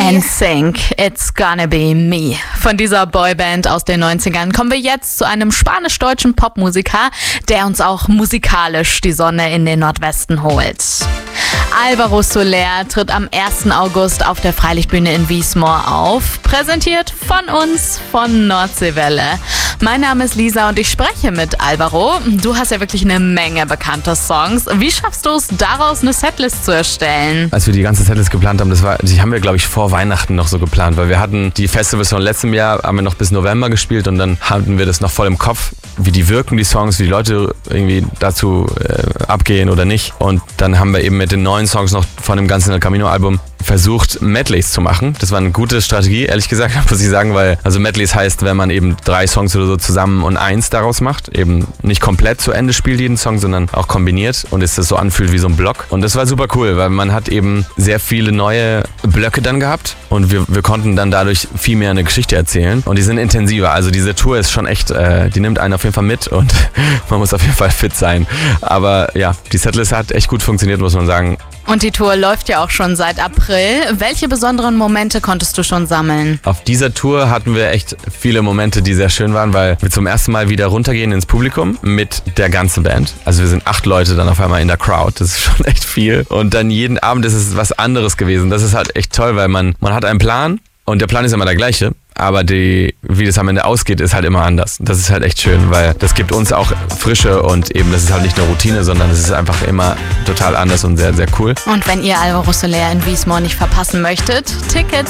NSYNC, It's Gonna Be Me. Von dieser Boyband aus den 90ern kommen wir jetzt zu einem spanisch-deutschen Popmusiker, der uns auch musikalisch die Sonne in den Nordwesten holt. Álvaro Soler tritt am 1. August auf der Freilichtbühne in Wiesmoor auf. Präsentiert von uns, von Nordseewelle. Mein Name ist Lisa und ich spreche mit Álvaro. Du hast ja wirklich eine Menge bekannter Songs. Wie schaffst du es, daraus eine Setlist zu erstellen? Als wir die ganze Setlist geplant haben, die haben wir, glaube ich, vor Weihnachten noch so geplant, weil wir hatten die Festivals von letztem Jahr, haben wir noch bis November gespielt und dann hatten wir das noch voll im Kopf, wie die wirken, die Songs, wie die Leute irgendwie dazu abgehen oder nicht. Und dann haben wir eben mit den neuen Songs noch von dem ganzen El Camino-Album versucht, Medleys zu machen. Das war eine gute Strategie, ehrlich gesagt, muss ich sagen, weil also Medleys heißt, wenn man eben 3 Songs oder so zusammen und 1 daraus macht, eben nicht komplett zu Ende spielt jeden Song, sondern auch kombiniert und es das so anfühlt wie so ein Block. Und das war super cool, weil man hat eben sehr viele neue Blöcke dann gehabt und wir konnten dann dadurch viel mehr eine Geschichte erzählen und die sind intensiver. Also diese Tour ist schon echt, die nimmt einen auf jeden Fall mit und man muss auf jeden Fall fit sein. Aber ja, die Setlist hat echt gut funktioniert, muss man sagen. Und die Tour läuft ja auch schon seit April. Welche besonderen Momente konntest du schon sammeln? Auf dieser Tour hatten wir echt viele Momente, die sehr schön waren, weil wir zum ersten Mal wieder runtergehen ins Publikum mit der ganzen Band. Also wir sind 8 Leute dann auf einmal in der Crowd. Das ist schon echt viel. Und dann jeden Abend ist es was anderes gewesen. Das ist halt echt toll, weil man hat einen Plan und der Plan ist immer der gleiche. Aber wie das am Ende ausgeht, ist halt immer anders. Das ist halt echt schön, weil das gibt uns auch Frische und eben, das ist halt nicht nur Routine, sondern es ist einfach immer total anders und sehr, sehr cool. Und wenn ihr Álvaro Soler in Wiesmoor nicht verpassen möchtet, Tickets